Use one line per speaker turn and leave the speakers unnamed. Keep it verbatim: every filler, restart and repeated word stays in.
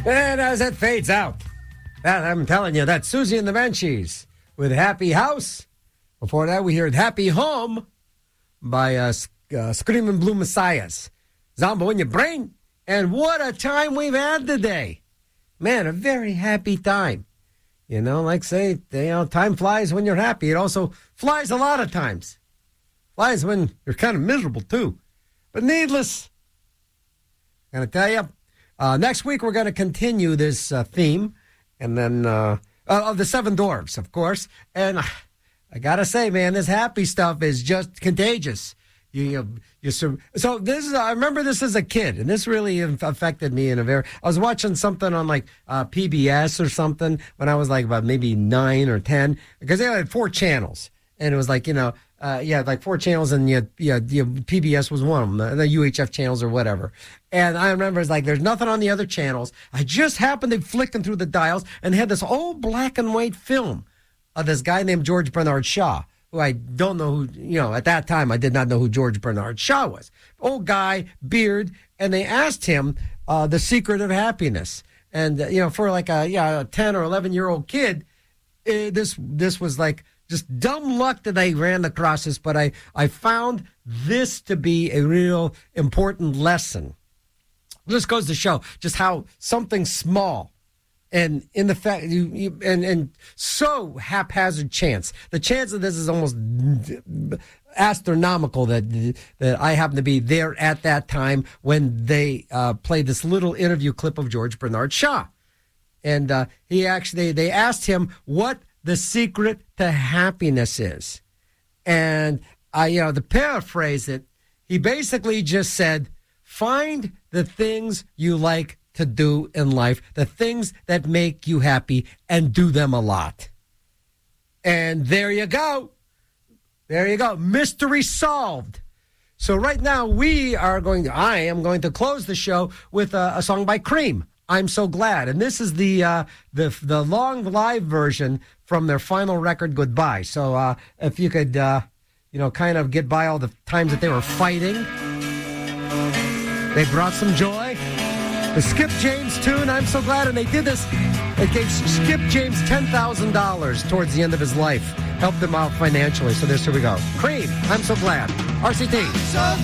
And as it fades out, that I'm telling you, that's Susie and the Banshees with Happy House. Before that, we heard Happy Home by uh, uh, Screaming Blue Messiahs. Zombo in your brain. And what a time we've had today. Man, a very happy time. You know, like say, you know, time flies when you're happy. It also flies a lot of times. Flies when you're kind of miserable, too. But needless, I'm going to tell you, uh, next week we're going to continue this uh, theme. And then, uh, uh, of the Seven Dwarfs, of course. And uh, I got to say, man, this happy stuff is just contagious. You, you, you, so this is, I remember this as a kid, and this really affected me in a very, I was watching something on like uh, P B S or something when I was like about maybe nine or ten, because they had four channels, and it was like, you know, uh, yeah, like four channels, and you, yeah, you, P B S was one of them, the, the U H F channels or whatever. And I remember it's like, there's nothing on the other channels. I just happened to be flicking through the dials and had this old black and white film of this guy named George Bernard Shaw, who I don't know who, you know, at that time, I did not know who George Bernard Shaw was. Old guy, beard, and they asked him uh, the secret of happiness. And, uh, you know, for like a, yeah, a ten or eleven-year-old kid, uh, this this was like just dumb luck that I ran across this, but I, I found this to be a real important lesson. This goes to show just how something small and in the fact, you, you and and so haphazard chance. The chance of this is almost astronomical that that I happen to be there at that time when they uh, played this little interview clip of George Bernard Shaw, and uh, he actually they asked him what the secret to happiness is, and I you know to paraphrase it, he basically just said, find the things you like to do in life, the things that make you happy, and do them a lot. And there you go. There you go. Mystery solved. So right now we are going to, I am going to close the show with a, a song by Cream, I'm So Glad. And this is the uh, the the long live version from their final record, Goodbye. So uh, if you could, uh, you know, kind of get by all the times that they were fighting. They brought some joy. The Skip James tune, I'm So Glad, and they did this. It gave Skip James ten thousand dollars towards the end of his life. Helped him out financially. So there's here we go. Cream, I'm So Glad. R C T.